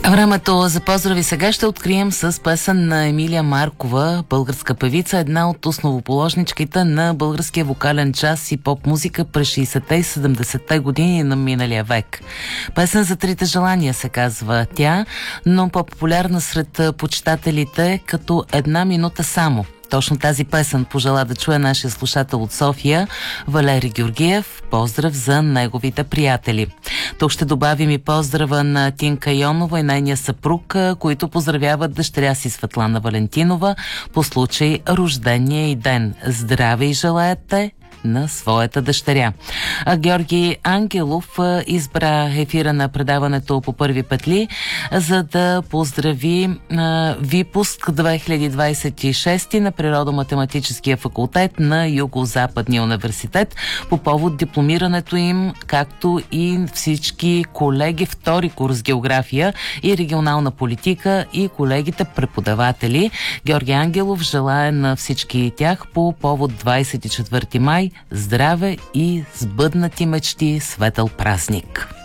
Времето за поздрави сега ще открием с песен на Емилия Маркова, българска певица, една от основоположничките на българския вокален джаз и поп-музика през 60-те и 70-те години на миналия век. Песен за трите желания се казва тя, но по-популярна сред почитателите като една минута само. Точно тази песен пожела да чуе нашия слушател от София, Валери Георгиев. Поздрав за неговите приятели. Тук ще добавим и поздрава на Тинка Йонова и нейния съпруг, които поздравяват дъщеря си Светлана Валентинова по случай рождения и ден. Здраве и желаете на своята дъщеря. Георги Ангелов избра ефира на предаването по първи петли, за да поздрави випуск 2026 на Природо-математическия факултет на Юго-Западния университет по повод дипломирането им, както и всички колеги втори курс география и регионална политика и колегите преподаватели. Георги Ангелов желае на всички тях по повод 24 май здраве и сбъднати мечти, светъл празник!